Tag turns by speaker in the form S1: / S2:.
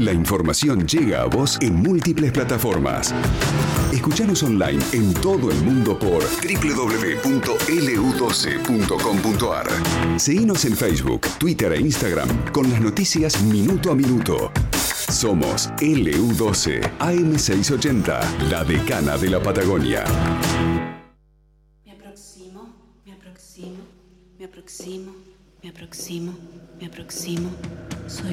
S1: La información llega a vos en múltiples plataformas. Escuchanos online en todo el mundo por www.lu12.com.ar. Seguinos en Facebook, Twitter e Instagram con las noticias minuto a minuto. Somos LU12 AM680, la decana de la Patagonia.
S2: Me aproximo, me aproximo, me aproximo, me aproximo, me aproximo. Soy